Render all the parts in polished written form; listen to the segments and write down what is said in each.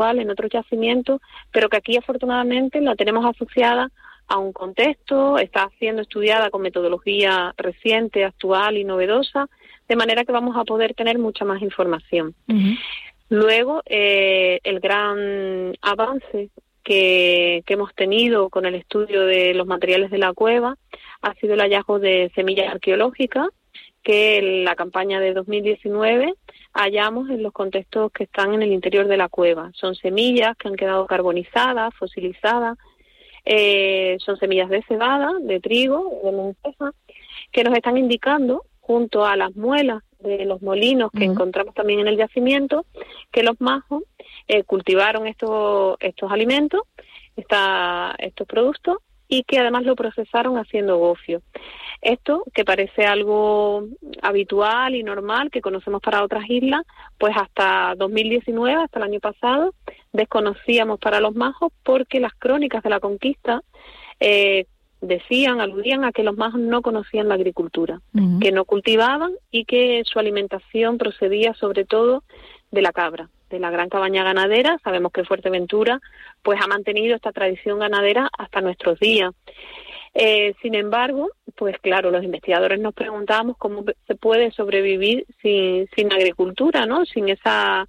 en otros yacimientos, pero que aquí afortunadamente la tenemos asociada a un contexto, está siendo estudiada con metodología reciente, actual y novedosa, de manera que vamos a poder tener mucha más información. Uh-huh. Luego, el gran avance que hemos tenido con el estudio de los materiales de la cueva ha sido el hallazgo de semillas arqueológicas que en la campaña de 2019 hallamos en los contextos que están en el interior de la cueva. Son semillas que han quedado carbonizadas, fosilizadas, son semillas de cebada, de trigo, de lenteja, que nos están indicando, junto a las muelas de los molinos que encontramos también en el yacimiento, que los majos cultivaron estos alimentos, estos productos, y que además lo procesaron haciendo gofio. Esto, que parece algo habitual y normal, que conocemos para otras islas, pues hasta 2019, hasta el año pasado, desconocíamos para los majos, porque las crónicas de la conquista aludían a que los majos no conocían la agricultura, que no cultivaban y que su alimentación procedía sobre todo de la cabra, de la gran cabaña ganadera. Sabemos que Fuerteventura pues ha mantenido esta tradición ganadera hasta nuestros días. Sin embargo, pues claro, los investigadores nos preguntamos cómo se puede sobrevivir sin agricultura, ¿no? Sin esa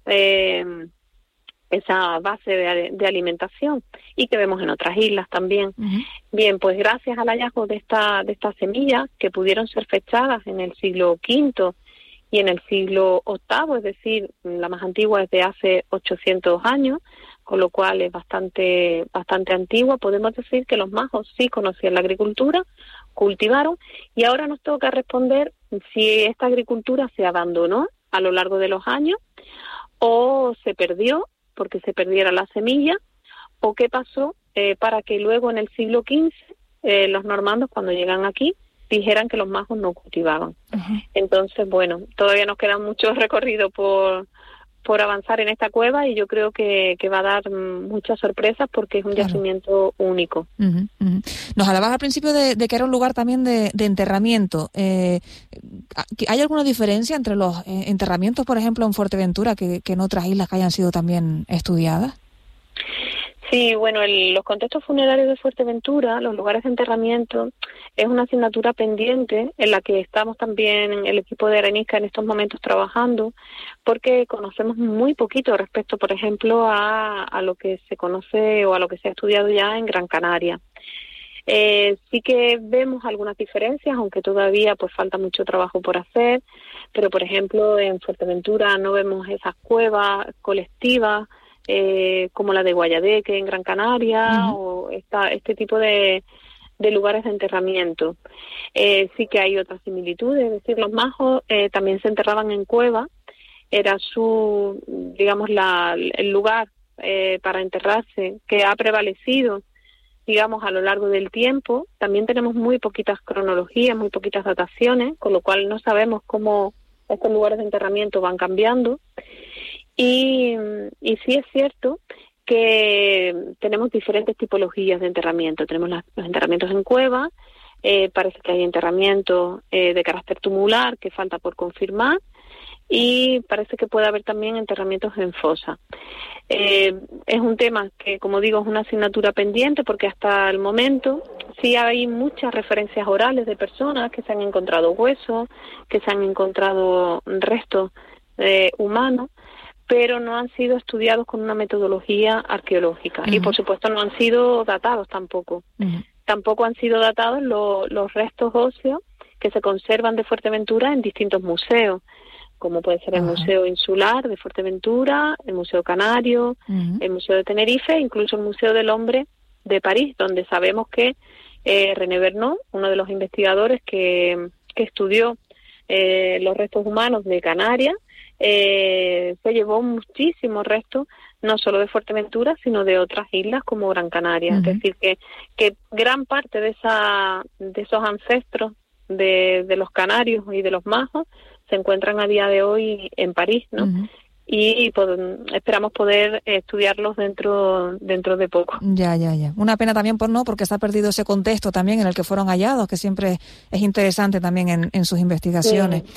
base de alimentación, y que vemos en otras islas también. Uh-huh. Bien, pues gracias al hallazgo de estas semillas, que pudieron ser fechadas en el siglo V y en el siglo VIII, es decir, la más antigua es de hace 800 años, con lo cual es bastante antigua, podemos decir que los majos sí conocían la agricultura, cultivaron, y ahora nos toca responder si esta agricultura se abandonó a lo largo de los años, o se perdió porque se perdiera la semilla, o qué pasó para que luego en el siglo XV los normandos, cuando llegan aquí, dijeran que los majos no cultivaban. Uh-huh. Entonces, bueno, todavía nos queda mucho recorrido por avanzar en esta cueva, y yo creo que va a dar muchas sorpresas, porque es un yacimiento único. Uh-huh, uh-huh. Nos hablabas al principio de que era un lugar también de enterramiento. ¿Hay alguna diferencia entre los enterramientos, por ejemplo, en Fuerteventura, que en otras islas que hayan sido también estudiadas? Sí, bueno, los contextos funerarios de Fuerteventura, los lugares de enterramiento, es una asignatura pendiente en la que estamos también el equipo de Arenisca en estos momentos trabajando, porque conocemos muy poquito respecto, por ejemplo, a lo que se conoce o a lo que se ha estudiado ya en Gran Canaria. Sí que vemos algunas diferencias, aunque todavía pues falta mucho trabajo por hacer, pero por ejemplo en Fuerteventura no vemos esas cuevas colectivas, como la de Guayadeque en Gran Canaria, uh-huh, o este tipo de lugares de enterramiento. Sí que hay otras similitudes, es decir, los majos también se enterraban en cuevas, era el lugar para enterrarse que ha prevalecido, digamos, a lo largo del tiempo. También tenemos muy poquitas cronologías, muy poquitas dataciones, con lo cual no sabemos cómo estos lugares de enterramiento van cambiando. Y sí es cierto que tenemos diferentes tipologías de enterramiento. Tenemos los enterramientos en cueva, parece que hay enterramientos de carácter tumular que falta por confirmar, y parece que puede haber también enterramientos en fosa. Es un tema que, como digo, es una asignatura pendiente, porque hasta el momento sí hay muchas referencias orales de personas que se han encontrado huesos, que se han encontrado restos humanos, pero no han sido estudiados con una metodología arqueológica. Uh-huh. Y por supuesto no han sido datados tampoco. Uh-huh. Tampoco han sido datados los restos óseos que se conservan de Fuerteventura en distintos museos, como puede ser el uh-huh, Museo Insular de Fuerteventura, el Museo Canario, uh-huh, el Museo de Tenerife, incluso el Museo del Hombre de París, donde sabemos que René Bernot, uno de los investigadores que estudió los restos humanos de Canarias, se llevó muchísimos restos, no solo de Fuerteventura, sino de otras islas como Gran Canaria. Uh-huh. Es decir, que gran parte de esos ancestros de los canarios y de los majos se encuentran a día de hoy en París, ¿no? Uh-huh. Y esperamos poder estudiarlos dentro de poco. Ya. Una pena también porque se ha perdido ese contexto también en el que fueron hallados, que siempre es interesante también en sus investigaciones. Sí.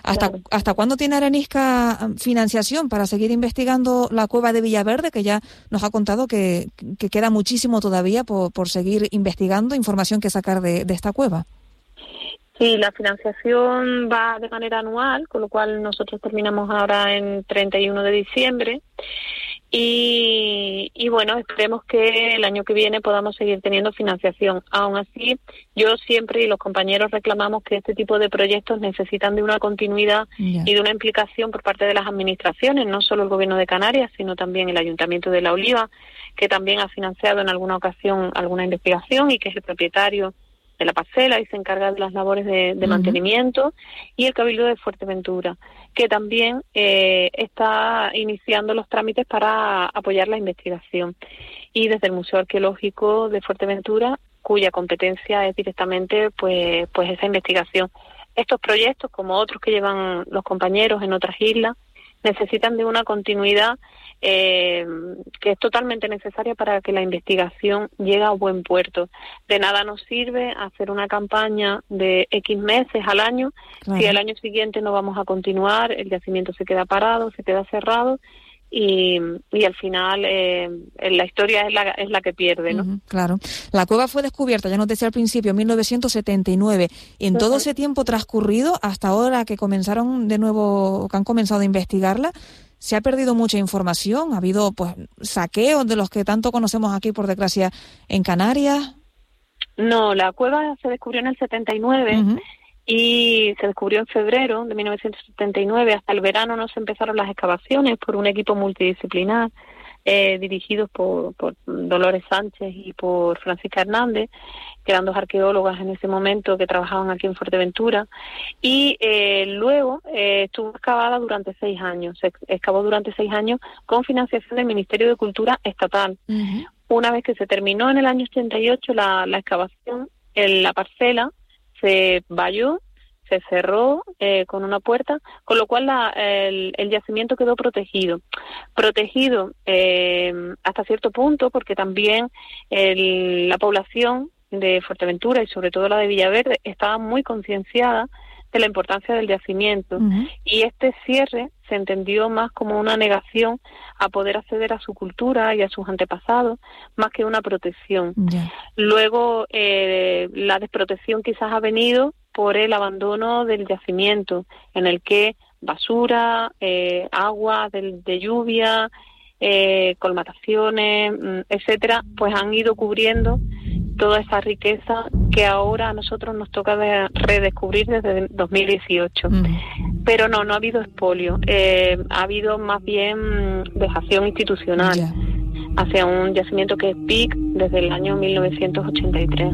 ¿Hasta cuándo tiene Arenisca financiación para seguir investigando la cueva de Villaverde, que ya nos ha contado que queda muchísimo todavía por seguir investigando, información que sacar de esta cueva? Sí, la financiación va de manera anual, con lo cual nosotros terminamos ahora en 31 de diciembre y bueno, esperemos que el año que viene podamos seguir teniendo financiación. Aún así, yo siempre y los compañeros reclamamos que este tipo de proyectos necesitan de una continuidad y de una implicación por parte de las administraciones, no solo el Gobierno de Canarias, sino también el Ayuntamiento de La Oliva, que también ha financiado en alguna ocasión alguna investigación y que es el propietario de la parcela y se encarga de las labores de mantenimiento, y el Cabildo de Fuerteventura, que también está iniciando los trámites para apoyar la investigación. Y desde el Museo Arqueológico de Fuerteventura, cuya competencia es directamente pues esa investigación. Estos proyectos, como otros que llevan los compañeros en otras islas, necesitan de una continuidad que es totalmente necesaria para que la investigación llegue a buen puerto. De nada nos sirve hacer una campaña de X meses al año, si al año siguiente no vamos a continuar, el yacimiento se queda parado, se queda cerrado, y al final la historia es la que pierde, ¿no? Claro. La cueva fue descubierta, ya nos decía al principio, en 1979. En todo ese tiempo transcurrido, hasta ahora que han comenzado a investigarla, ¿se ha perdido mucha información? ¿Ha habido saqueos de los que tanto conocemos aquí, por desgracia, en Canarias? No, la cueva se descubrió en el 79 y se descubrió en febrero de 1979. Hasta el verano no se empezaron las excavaciones por un equipo multidisciplinar dirigidos por Dolores Sánchez y por Francisca Hernández, que eran dos arqueólogas en ese momento que trabajaban aquí en Fuerteventura, y luego estuvo excavada durante 6 años, se excavó durante 6 años con financiación del Ministerio de Cultura Estatal. Una vez que se terminó en el año 88 la excavación, en la parcela se valló, se cerró con una puerta, con lo cual el yacimiento quedó protegido hasta cierto punto, porque también la población de Fuerteventura y sobre todo la de Villaverde estaba muy concienciada de la importancia del yacimiento, y este cierre se entendió más como una negación a poder acceder a su cultura y a sus antepasados, más que una protección. Luego la desprotección quizás ha venido por el abandono del yacimiento, en el que basura, agua de lluvia, colmataciones, etcétera, pues han ido cubriendo toda esa riqueza que ahora a nosotros nos toca redescubrir desde 2018. Pero no ha habido expolio, ha habido más bien dejación institucional hacia un yacimiento que es PIC desde el año 1983.